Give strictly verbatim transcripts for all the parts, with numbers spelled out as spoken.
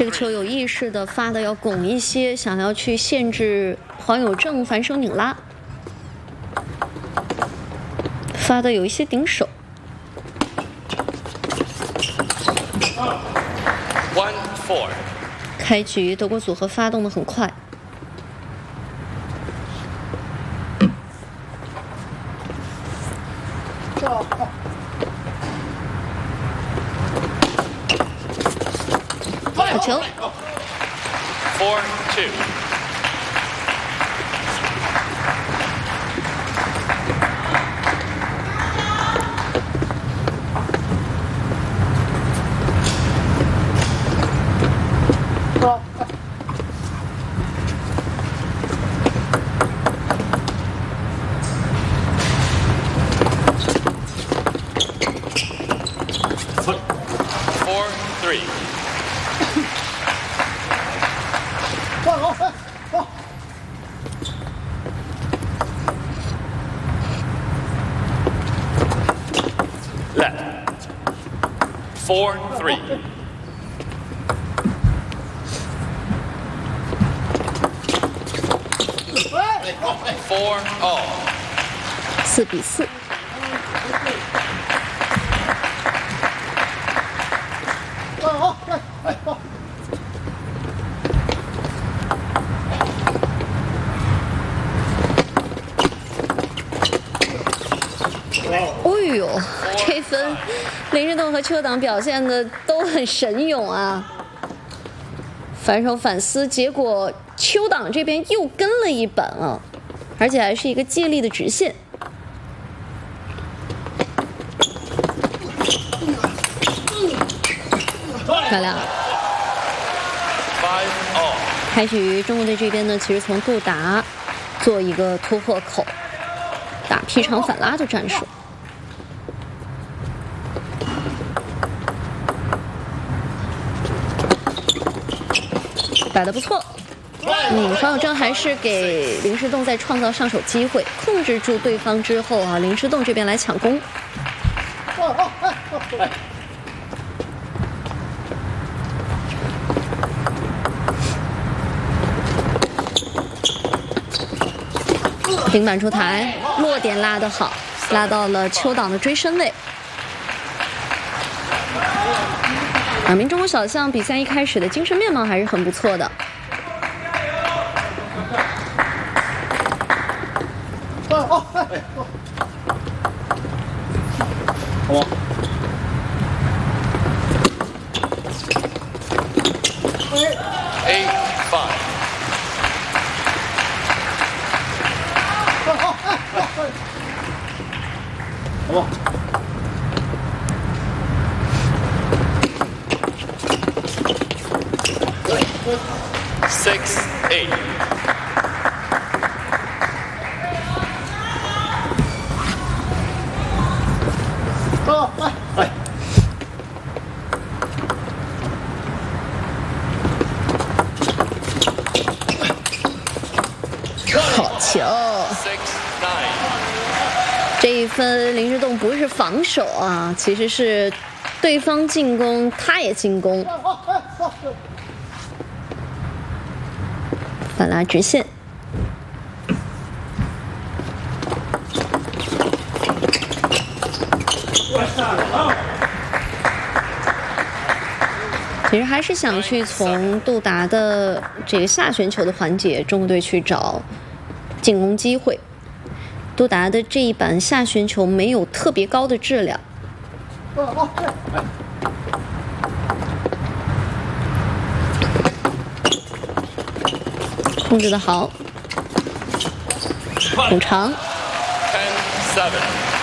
这个球有意识的发的要拱一些，想要去限制黄有正反手拧拉，发的有一些顶手。 One four。 开局德国组合发动的很快。 好球 Four two。Four three。 Left. Four three. Four all. 四比四。哦呦，这分林志栋和邱党表现的都很神勇啊！反手反撕，结果邱党这边又跟了一板啊，而且还是一个借力的直线。漂亮！开局中国队这边呢，其实从杜达做一个突破口，打劈长反拉的战术。 摆得不错，嗯，黄有正还是给林诗栋在创造上手机会，控制住对方之后啊，林诗栋这边来抢攻。平板出台，落点拉得好，拉到了邱党的追身位。 两名中国小将比赛一开始的精神面貌还是很不错的。 哦，哎，好。 Eight five。 好，哎，好吧。 Six eight。 哦，来，来。 好球！ Six nine。 这一分林诗栋不是防守啊，其实是对方进攻，他也进攻。 反拉直线，其实还是想去从杜达的这个下旋球的环节，中国队去找进攻机会。杜达的这一板下旋球没有特别高的质量。 控制的好，很长。 Ten seven。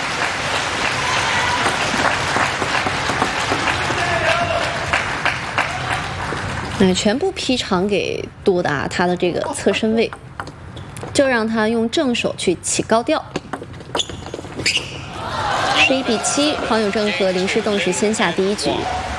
那全部劈长给杜达他的这个侧身位，就让他用正手去起高调。十一比七，黄有正和林诗栋是先下第一局。